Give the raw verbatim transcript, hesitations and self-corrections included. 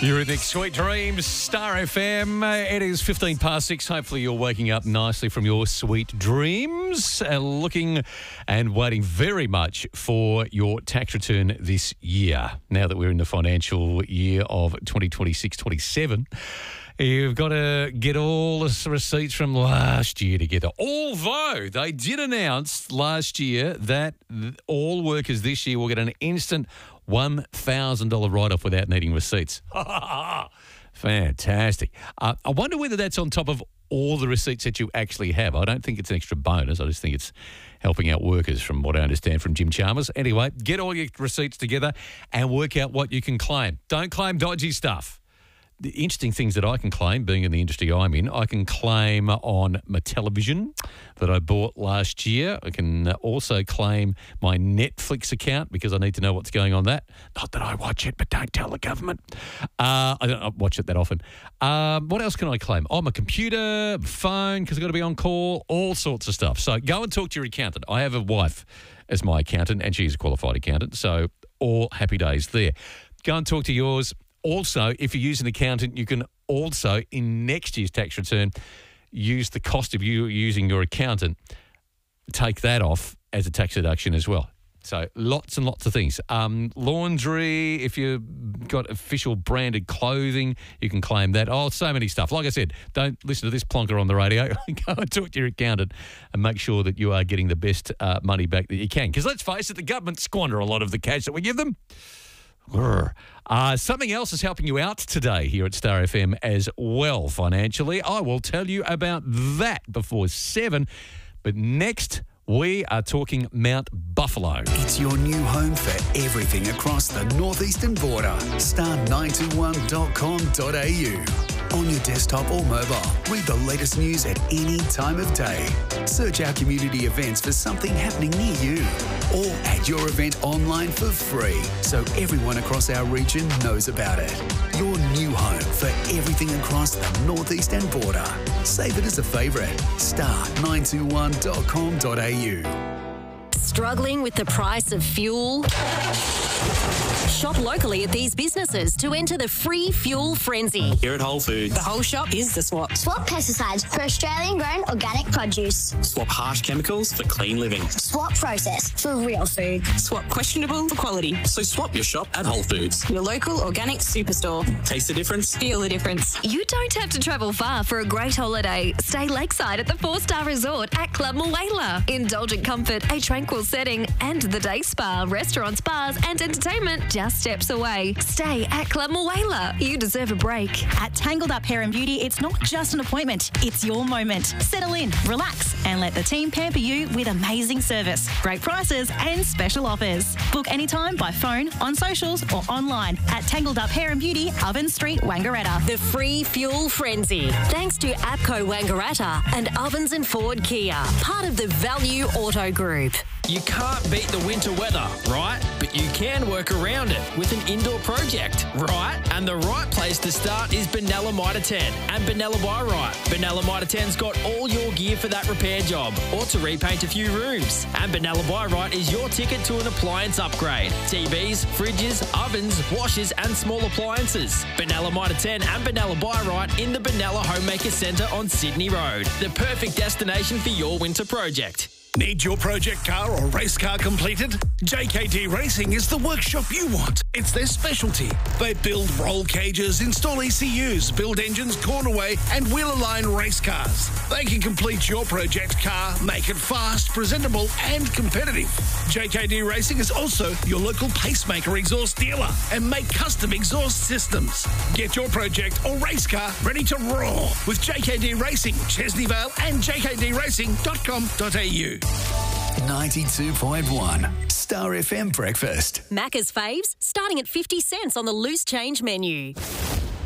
You're in the Sweet Dreams, Star F M. Uh, it is fifteen past six. Hopefully you're waking up nicely from your sweet dreams. Uh, looking and waiting very much for your tax return this year. Now that we're in the financial year of twenty twenty-six twenty-seven, you've got to get all the receipts from last year together. Although they did announce last year that all workers this year will get an instant one thousand dollars write-off without needing receipts. Fantastic. Uh, I wonder whether that's on top of all the receipts that you actually have. I don't think it's an extra bonus. I just think it's helping out workers from what I understand from Jim Chalmers. Anyway, get all your receipts together and work out what you can claim. Don't claim dodgy stuff. The interesting things that I can claim, being in the industry I'm in, I can claim on my television that I bought last year. I can also claim my Netflix account because I need to know what's going on that. Not that I watch it, but don't tell the government. Uh, I don't watch it that often. Um, what else can I claim? Oh, my computer, phone, because I've got to be on call, all sorts of stuff. So go and talk to your accountant. I have a wife as my accountant, and she's a qualified accountant, so all happy days there. Go and talk to yours. Also, if you use an accountant, you can also, in next year's tax return, use the cost of you using your accountant, take that off as a tax deduction as well. So lots and lots of things. Um, laundry, if you've got official branded clothing, you can claim that. Oh, so many stuff. Like I said, don't listen to this plonker on the radio. Go and talk to your accountant and make sure that you are getting the best uh, money back that you can. Because let's face it, the government squander a lot of the cash that we give them. Uh, something else is helping you out today here at Star F M as well financially. I will tell you about that before seven. But next, we are talking Mount Buffalo. It's your new home for everything across the northeastern border. star nine two one dot com dot a u. On your desktop or mobile, read the latest news at any time of day. Search our community events for something happening near you. Or add your event online for free so everyone across our region knows about it. Your new home for everything across the northeastern border. Save it as a favourite. star nine two one dot com dot a u. Struggling with the price of fuel? Shop locally at these businesses to enter the free fuel frenzy. Here at Whole Foods, the whole shop is the swap. Swap pesticides for Australian-grown organic produce. Swap harsh chemicals for clean living. Swap process for real food. Swap questionable for quality. So swap your shop at Whole Foods. Your local organic superstore. Taste the difference. Feel the difference. You don't have to travel far for a great holiday. Stay lakeside at the four-star resort at Club Mulwala. Indulgent comfort, a tranquil setting, and the day spa, restaurants, bars, and entertainment just steps away. Stay at Club Mulwala. You deserve a break. At Tangled Up Hair and Beauty, it's not just an appointment, it's your moment. Settle in, relax, and let the team pamper you with amazing service, great prices, and special offers. Book anytime by phone, on socials, or online at Tangled Up Hair and Beauty, Oven Street, Wangaratta. The free fuel frenzy. Thanks to APCO Wangaratta and Ovens and Ford Kia, part of the Value Auto Group. You can't beat the winter weather, right? But you can work around it with an indoor project, right? And the right place to start is Benalla Mitre ten and Benalla Buy Right. Benalla Mitre ten's got all your gear for that repair job or to repaint a few rooms. And Benalla Buy Right is your ticket to an appliance upgrade. T Vs, fridges, ovens, washers and small appliances. Benalla Mitre ten and Benalla Buy Right in the Benalla Homemaker Centre on Sydney Road. The perfect destination for your winter project. Need your project car or race car completed? J K D Racing is the workshop you want. It's their specialty. They build roll cages, install E C Us, build engines, cornerway and wheel-align race cars. They can complete your project car, make it fast, presentable and competitive. J K D Racing is also your local pacemaker exhaust dealer and make custom exhaust systems. Get your project or race car ready to roar with J K D Racing, Chesney Vale and j k d racing dot com dot a u. ninety-two point one Star F M Breakfast. Macca's faves, starting at fifty cents on the loose change menu.